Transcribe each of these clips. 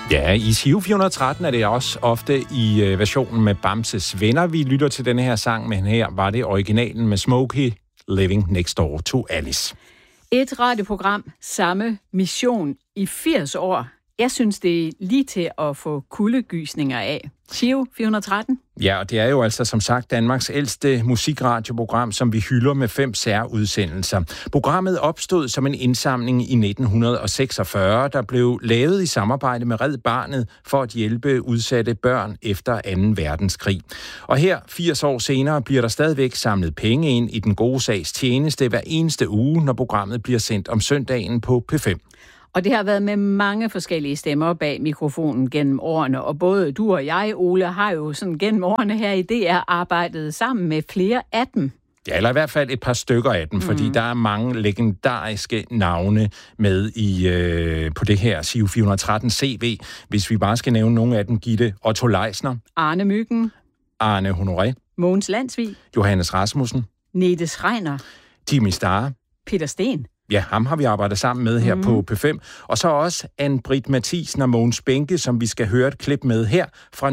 Ja, i Giro 413 er det også ofte i versionen med Bamses Venner. Vi lytter til denne her sang, men her var det originalen med Smokey, Living Next Door to Alice. Et radioprogram, samme mission i 80 år. Jeg synes, det er lige til at få kuldegysninger af. Giro 413? Ja, og det er jo altså som sagt Danmarks ældste musikradioprogram, som vi hylder med 5 særudsendelser. Programmet opstod som en indsamling i 1946, der blev lavet i samarbejde med Red Barnet for at hjælpe udsatte børn efter 2. verdenskrig. Og her, 80 år senere, bliver der stadigvæk samlet penge ind i den gode sags tjeneste hver eneste uge, når programmet bliver sendt om søndagen på P5. Og det har været med mange forskellige stemmer bag mikrofonen gennem årene, og både du og jeg, Ole, har jo sådan gennem årene her i DR arbejdet sammen med flere af dem. Ja, eller i hvert fald et par stykker af dem, fordi der er mange legendariske navne med på det her Giro 413 CV. Hvis vi bare skal nævne nogle af dem, Gitte: Otto Leisner, Arne Myggen, Arne Honoré, Mogens Landsvig, Johannes Rasmussen, Nete Schreiner, Jimmy Starr, Peter Sten. Ja, ham har vi arbejdet sammen med her på P5. Og så også Ann-Britt Mathisen og Mogens Bænke, som vi skal høre et klip med her fra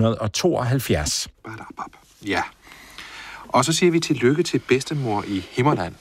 1972. Ja. Og så siger vi tillykke til bedstemor i Himmerland.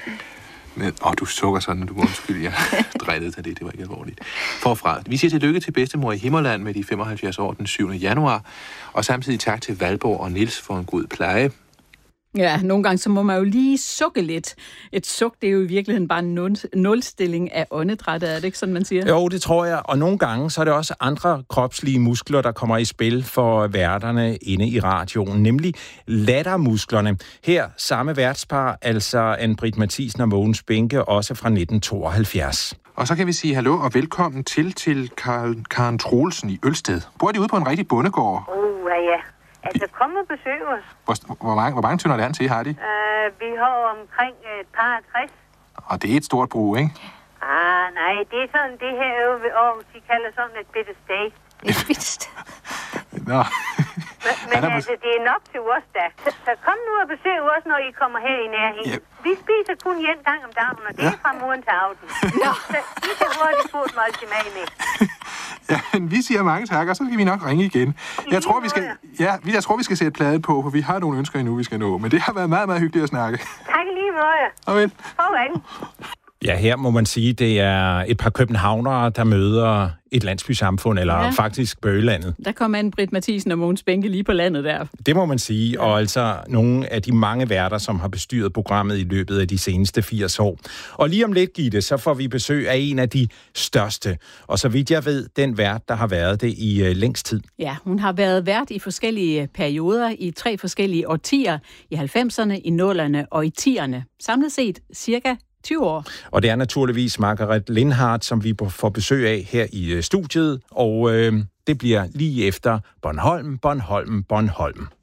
Du sukker sådan, du må undskylde, jeg drillede dig det var ikke alvorligt. Forfra. Vi siger tillykke til bedstemor i Himmerland med de 75 år den 7. januar. Og samtidig tak til Valborg og Niels for en god pleje. Ja, nogle gange så må man jo lige sukke lidt. Et suk, det er jo i virkeligheden bare en nulstilling af åndedrættet, er det ikke sådan, man siger? Jo, det tror jeg. Og nogle gange så er det også andre kropslige muskler, der kommer i spil for værterne inde i radioen, nemlig lattermusklerne. Her samme værtspar, altså Ann-Britt Mathisen og Mogens Bænke, også fra 1972. Og så kan vi sige hallo og velkommen til Karen Troelsen i Ølsted. Bor de ude på en rigtig bondegård? Ja. Altså, kom og besøg os. Hvor mange tønder land til har de? Vi har omkring et par 60. Og det er et stort brug, ikke? Nej, det er sådan, det her øve ved Aarhus, de kalder sådan et bitte sted. Et bitte sted? Nå. Men altså, det er nok til os da. Så kom nu og besøg os, når I kommer her i nærheden. Yep. Vi spiser kun en gang om dagen, og det er fra morgen til aften. Så I kan hurtigt få et måltid mad med. Ja, men vi siger mange tak, og så skal vi nok ringe igen. Jeg tror, vi skal sætte pladen på, for vi har nogle ønsker endnu, vi skal nå. Men det har været meget, meget hyggeligt at snakke. Tak lige måde. Farvel. Farvel. Ja, her må man sige, det er et par københavnere, der møder et landsbysamfund, eller faktisk bøgelandet. Der kom Ann-Britt Mathisen og Mogens Bænke lige på landet der. Det må man sige, og altså nogle af de mange værter, som har bestyret programmet i løbet af de seneste 80 år. Og lige om lidt, Gitte, så får vi besøg af en af de største, og så vidt jeg ved, den vært, der har været det i længst tid. Ja, hun har været vært i forskellige perioder, i 3 forskellige årtier, i 90'erne, i 0'erne og i 10'erne. Samlet set cirka 20 år. Og det er naturligvis Margaret Lindhardt, som vi får besøg af her i studiet, og det bliver lige efter Bornholm.